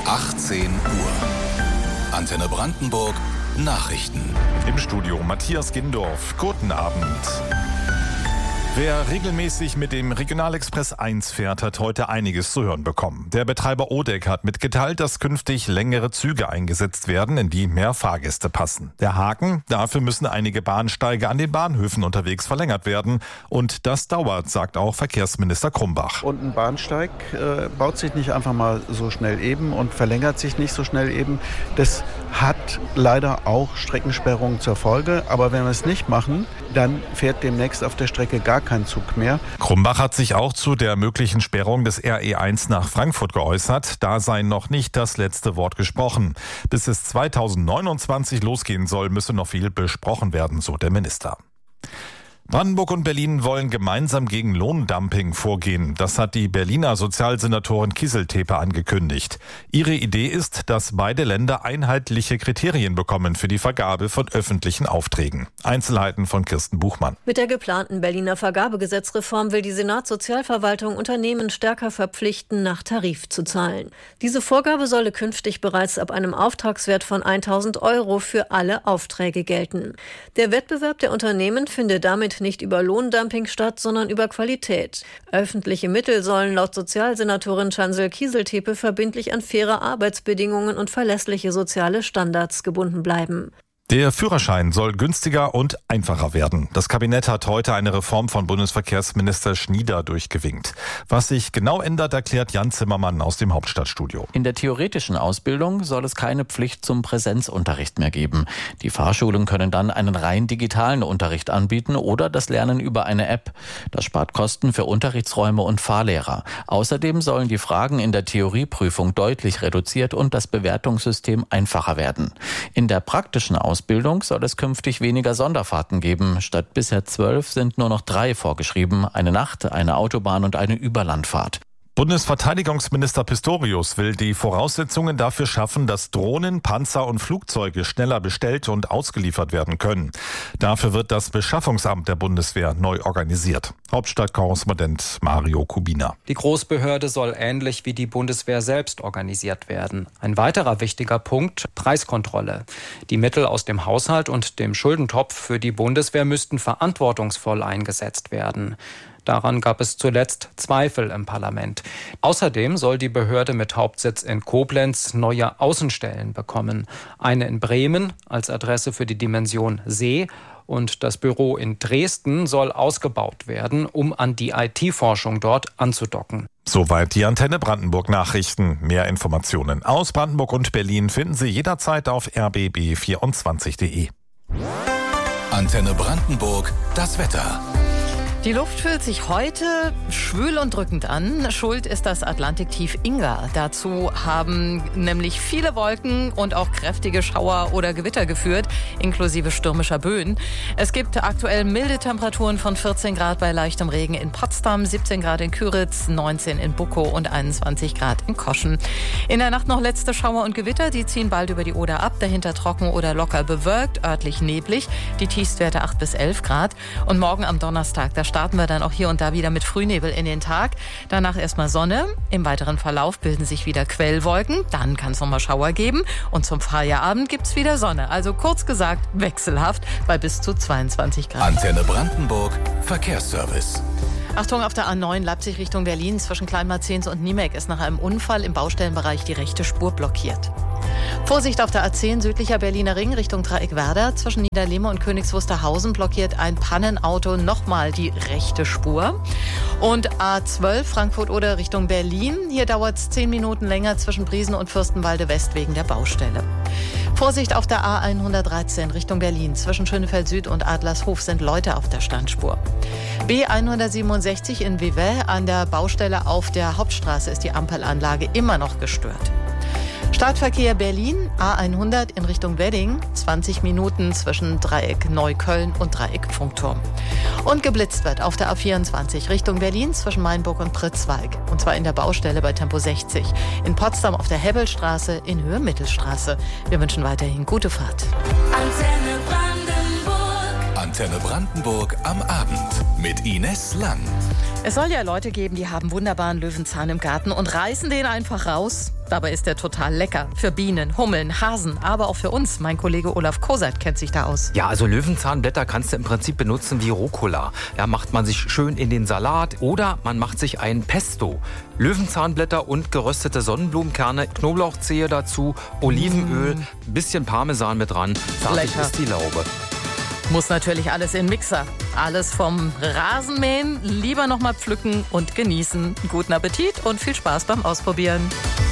18 Uhr. Antenne Brandenburg Nachrichten. Im Studio Matthias Gindorf. Guten Abend. Wer regelmäßig mit dem Regionalexpress 1 fährt, hat heute einiges zu hören bekommen. Der Betreiber Odeck hat mitgeteilt, dass künftig längere Züge eingesetzt werden, in die mehr Fahrgäste passen. Der Haken: Dafür müssen einige Bahnsteige an den Bahnhöfen unterwegs verlängert werden. Und das dauert, sagt auch Verkehrsminister Krumbach. Und ein Bahnsteig baut sich nicht einfach mal so schnell eben und verlängert sich nicht so schnell eben. Das hat leider auch Streckensperrungen zur Folge. Aber wenn wir es nicht machen, dann fährt demnächst auf der Strecke gar kein Zug mehr. Krumbach hat sich auch zu der möglichen Sperrung des RE1 nach Frankfurt geäußert. Da sei noch nicht das letzte Wort gesprochen. Bis es 2029 losgehen soll, müsse noch viel besprochen werden, so der Minister. Brandenburg und Berlin wollen gemeinsam gegen Lohndumping vorgehen. Das hat die Berliner Sozialsenatorin Kieseltepe angekündigt. Ihre Idee ist, dass beide Länder einheitliche Kriterien bekommen für die Vergabe von öffentlichen Aufträgen. Einzelheiten von Kirsten Buchmann. Mit der geplanten Berliner Vergabegesetzreform will die Senatssozialverwaltung Unternehmen stärker verpflichten, nach Tarif zu zahlen. Diese Vorgabe solle künftig bereits ab einem Auftragswert von 1.000 € für alle Aufträge gelten. Der Wettbewerb der Unternehmen finde damit nicht über Lohndumping statt, sondern über Qualität. Öffentliche Mittel sollen laut Sozialsenatorin Chancel Kieseltepe verbindlich an faire Arbeitsbedingungen und verlässliche soziale Standards gebunden bleiben. Der Führerschein soll günstiger und einfacher werden. Das Kabinett hat heute eine Reform von Bundesverkehrsminister Schnieder durchgewinkt. Was sich genau ändert, erklärt Jan Zimmermann aus dem Hauptstadtstudio. In der theoretischen Ausbildung soll es keine Pflicht zum Präsenzunterricht mehr geben. Die Fahrschulen können dann einen rein digitalen Unterricht anbieten oder das Lernen über eine App. Das spart Kosten für Unterrichtsräume und Fahrlehrer. Außerdem sollen die Fragen in der Theorieprüfung deutlich reduziert und das Bewertungssystem einfacher werden. In der praktischen Ausbildung soll es künftig weniger Sonderfahrten geben. Statt bisher 12 sind nur noch 3 vorgeschrieben. Eine Nacht-, eine Autobahn- und eine Überlandfahrt. Bundesverteidigungsminister Pistorius will die Voraussetzungen dafür schaffen, dass Drohnen, Panzer und Flugzeuge schneller bestellt und ausgeliefert werden können. Dafür wird das Beschaffungsamt der Bundeswehr neu organisiert. Hauptstadtkorrespondent Mario Kubina. Die Großbehörde soll ähnlich wie die Bundeswehr selbst organisiert werden. Ein weiterer wichtiger Punkt: Preiskontrolle. Die Mittel aus dem Haushalt und dem Schuldentopf für die Bundeswehr müssten verantwortungsvoll eingesetzt werden. Daran gab es zuletzt Zweifel im Parlament. Außerdem soll die Behörde mit Hauptsitz in Koblenz neue Außenstellen bekommen. Eine in Bremen als Adresse für die Dimension See und das Büro in Dresden soll ausgebaut werden, um an die IT-Forschung dort anzudocken. Soweit die Antenne Brandenburg Nachrichten. Mehr Informationen aus Brandenburg und Berlin finden Sie jederzeit auf rbb24.de. Antenne Brandenburg, das Wetter. Die Luft fühlt sich heute schwül und drückend an. Schuld ist das Atlantiktief Inga. Dazu haben nämlich viele Wolken und auch kräftige Schauer oder Gewitter geführt, inklusive stürmischer Böen. Es gibt aktuell milde Temperaturen von 14 Grad bei leichtem Regen in Potsdam, 17 Grad in Küritz, 19 in Bukow und 21 Grad in Koschen. In der Nacht noch letzte Schauer und Gewitter, die ziehen bald über die Oder ab, dahinter trocken oder locker bewölkt, örtlich neblig, die Tiefstwerte 8 bis 11 Grad. Und morgen am Donnerstag, da starten wir dann auch hier und da wieder mit Frühnebel in den Tag. Danach erstmal Sonne. Im weiteren Verlauf bilden sich wieder Quellwolken. Dann kann es nochmal Schauer geben. Und zum Feierabend gibt es wieder Sonne. Also kurz gesagt wechselhaft bei bis zu 22 Grad. Antenne Brandenburg Verkehrsservice. Achtung, auf der A9 Leipzig Richtung Berlin zwischen Kleinmarzens und Niemek ist nach einem Unfall im Baustellenbereich die rechte Spur blockiert. Vorsicht auf der A10 südlicher Berliner Ring Richtung Dreieck Werder. Zwischen Niederlehme und Königs Wusterhausen blockiert ein Pannenauto nochmal die rechte Spur. Und A12 Frankfurt-Oder Richtung Berlin. Hier dauert es 10 Minuten länger zwischen Briesen und Fürstenwalde West wegen der Baustelle. Vorsicht auf der A113 Richtung Berlin. Zwischen Schönefeld Süd und Adlershof sind Leute auf der Standspur. B167 in Vevey an der Baustelle auf der Hauptstraße ist die Ampelanlage immer noch gestört. Startverkehr Berlin, A100 in Richtung Wedding, 20 Minuten zwischen Dreieck Neukölln und Dreieck Funkturm. Und geblitzt wird auf der A24 Richtung Berlin zwischen Mainburg und Pritzwalk. Und zwar in der Baustelle bei Tempo 60. In Potsdam auf der Hebbelstraße, in Höhe Mittelstraße. Wir wünschen weiterhin gute Fahrt. Antenne Antenne Brandenburg am Abend mit Ines Lang. Es soll ja Leute geben, die haben wunderbaren Löwenzahn im Garten und reißen den einfach raus. Dabei ist der total lecker. Für Bienen, Hummeln, Hasen, aber auch für uns. Mein Kollege Olaf Kosert kennt sich da aus. Ja, also Löwenzahnblätter kannst du im Prinzip benutzen wie Rucola. Ja, macht man sich schön in den Salat oder man macht sich ein Pesto. Löwenzahnblätter und geröstete Sonnenblumenkerne, Knoblauchzehe dazu, Olivenöl, bisschen Parmesan mit dran. Fertig ist die Laube. Muss natürlich alles in Mixer. Alles vom Rasenmähen lieber noch mal pflücken und genießen. Guten Appetit und viel Spaß beim Ausprobieren.